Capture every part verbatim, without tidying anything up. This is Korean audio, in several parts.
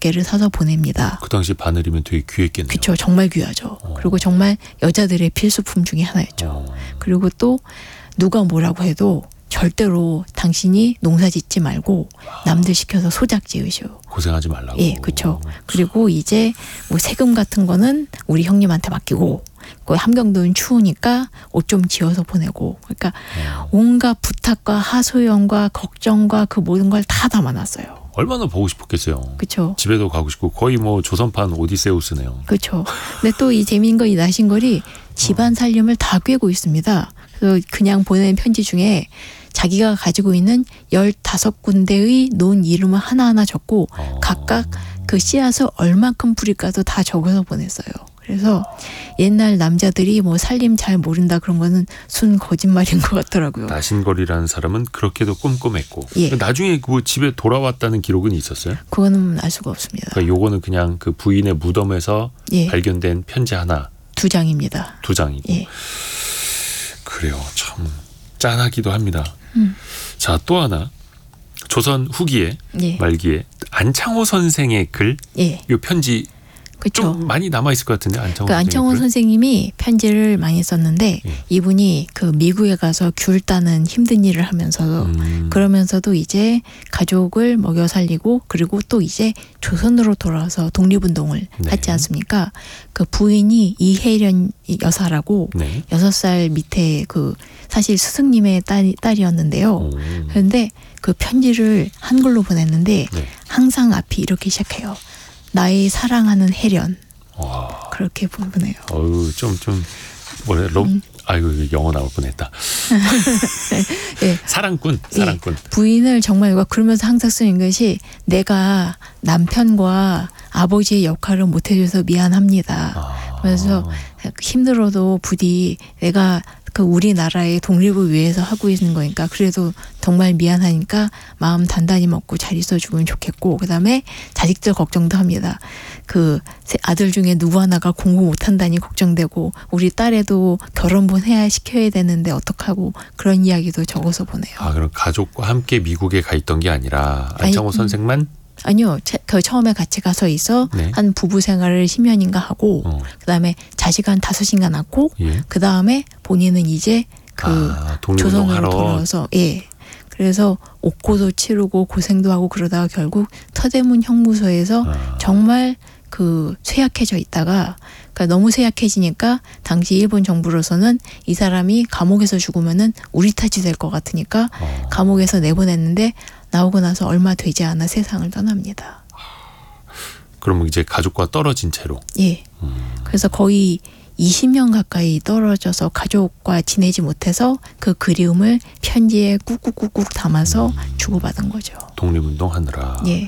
개를 사서 보냅니다. 그 당시 바늘이면 되게 귀했겠네요. 그렇죠. 정말 귀하죠. 어. 그리고 정말 여자들의 필수품 중에 하나였죠. 어. 그리고 또 누가 뭐라고 해도 절대로 당신이 농사 짓지 말고 남들 시켜서 소작 지으시오. 고생하지 말라고. 예, 그렇죠. 그리고 이제 뭐 세금 같은 거는 우리 형님한테 맡기고, 그 함경도는 추우니까 옷 좀 지어서 보내고, 그러니까 어. 온갖 부탁과 하소연과 걱정과 그 모든 걸 다 담아놨어요. 얼마나 보고 싶었겠어요. 그렇죠. 집에도 가고 싶고 거의 뭐 조선판 오디세우스네요. 그렇죠. 근데 또 이 재미있는 거 이 나신걸이 집안 살림을 다 꿰고 있습니다. 그래서 그냥 보낸 편지 중에 자기가 가지고 있는 열다섯 군데의 논 이름을 하나하나 적고 어. 각각 그 씨앗을 얼만큼 뿌릴까도 다 적어서 보냈어요. 그래서 옛날 남자들이 뭐 살림 잘 모른다 그런 거는 순 거짓말인 것 같더라고요. 나신걸이라는 사람은 그렇게도 꼼꼼했고. 예. 나중에 그 집에 돌아왔다는 기록은 있었어요? 그거는 알 수가 없습니다. 그러니까 요거는 그냥 그 부인의 무덤에서 예. 발견된 편지 하나, 두 장입니다. 두 장이고. 예. 그래요. 참 짠하기도 합니다. 음. 자, 또 하나. 조선 후기에 예. 말기에 안창호 선생의 글, 예. 이 편지 그렇죠. 좀 많이 남아 있을 것 같은데 안창호 그 안창호 선생님. 선생님이 편지를 많이 썼는데 예. 이분이 그 미국에 가서 귤 따는 힘든 일을 하면서 음. 그러면서도 이제 가족을 먹여 살리고 그리고 또 이제 조선으로 돌아와서 독립운동을 네. 했지 않습니까? 그 부인이 이혜련 여사라고 네. 여섯 살 밑에 그 사실 스승님의 딸, 딸이었는데요. 오. 그런데 그 편지를 한글로 보냈는데 네. 항상 앞이 이렇게 시작해요. 나의 사랑하는 혜련. 와. 그렇게 보내요. 어우, 좀, 좀, 뭐래, 로, 음. 아이고, 이거 영어 나올 뻔 했다. 예. 사랑꾼, 사랑꾼. 예, 부인을 정말 그러면서 항상 쓰는 것이 내가 남편과 아버지의 역할을 못해줘서 미안합니다. 아. 그래서 힘들어도 부디 내가 그 우리나라의 독립을 위해서 하고 있는 거니까 그래도 정말 미안하니까 마음 단단히 먹고 잘 있어주면 좋겠고 그다음에 자식들 걱정도 합니다. 그 아들 중에 누구 하나가 공부 못한다니 걱정되고 우리 딸애도 결혼본 해야 시켜야 되는데 어떡하고 그런 이야기도 적어서 보내요. 아, 그럼 가족과 함께 미국에 가 있던 게 아니라 안창호 아니, 선생만? 아니요. 그 처음에 같이 가서 있어 네. 한 부부 생활을 십 년인가 하고 어. 그다음에 자식 한 다섯인가 낳고 예. 그다음에 본인은 이제 그 아, 독립운동 조선으로 하러. 돌아와서 예. 그래서 옥고도 치르고 고생도 하고 그러다가 결국 서대문 형무소에서 아. 정말 그 쇠약해져 있다가 그러니까 너무 쇠약해지니까 당시 일본 정부로서는 이 사람이 감옥에서 죽으면은 우리 탓이 될 것 같으니까 어. 감옥에서 내보냈는데 나오고 나서 얼마 되지 않아 세상을 떠납니다. 그러면 이제 가족과 떨어진 채로. 예. 음. 그래서 거의 이십 년 가까이 떨어져서 가족과 지내지 못해서 그 그리움을 편지에 꾹꾹꾹꾹 담아서 음. 주고받은 거죠. 독립운동 하느라. 예.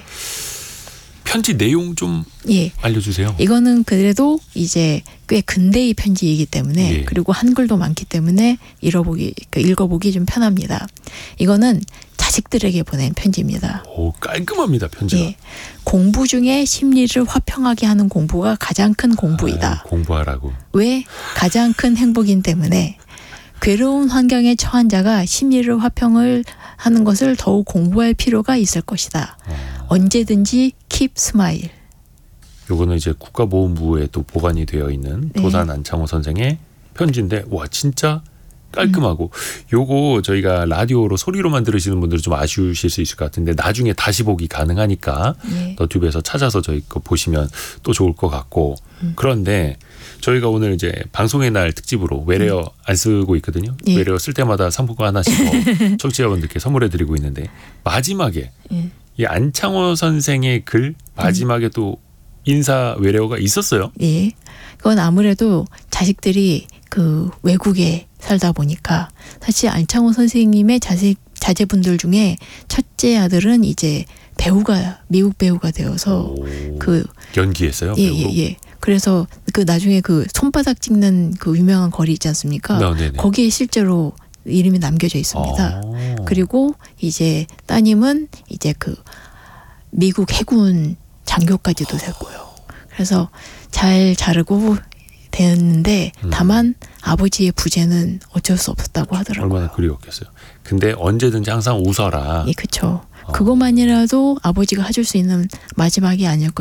편지 내용 좀 예. 알려주세요. 이거는 그래도 이제 꽤 근대의 편지이기 때문에 예. 그리고 한글도 많기 때문에 읽어보기, 그 읽어보기 좀 편합니다. 이거는 자식들에게 보낸 편지입니다. 오, 깔끔합니다, 편지가. 예. 공부 중에 심리를 화평하게 하는 공부가 가장 큰 공부이다. 아유, 공부하라고. 왜? 가장 큰 행복인 때문에 괴로운 환경에 처한 자가 심리를 화평을 하는 것을 더욱 공부할 필요가 있을 것이다. 어. 언제든지 keep smile. 요거는 이제 국가보훈부에 또 보관이 되어 있는 네. 도산 안창호 선생의 편지인데 와 진짜 깔끔하고 음. 요거 저희가 라디오로 소리로만 들으시는 분들은 좀 아쉬우실 수 있을 것 같은데 나중에 다시 보기 가능하니까 네. 너튜브에서 찾아서 저희 거 보시면 또 좋을 것 같고 음. 그런데 저희가 오늘 이제 방송의 날 특집으로 외래어 음. 안 쓰고 있거든요. 네. 외래어 쓸 때마다 상품권 하나씩 청취자분들께 선물해드리고 있는데 마지막에 네. 이 안창호 선생의 글 마지막에 음. 또 인사 외래어가 있었어요. 예. 그건 아무래도 자식들이 그 외국에 살다 보니까 사실 안창호 선생님의 자식 자제분들 중에 첫째 아들은 이제 배우가 미국 배우가 되어서 오, 그 연기했어요. 예예예. 예, 예. 그래서 그 나중에 그 손바닥 찍는 그 유명한 거리 있지 않습니까? 어, 거기에 실제로 이름이 남겨져 있습니다. 아. 그리고 이제 따님은 이제 그 미국 해군 장교까지도 됐고요. 그래서 잘 자르고 됐는데 음. 다만 아버지의 부재는 어쩔 수 없었다고 하더라고요. 얼마나 그리웠겠어요. 근데 언제든지 항상 웃어라. 예, 그렇죠. 어. 그것만이라도 아버지가 해줄 수 있는 마지막이 아닐까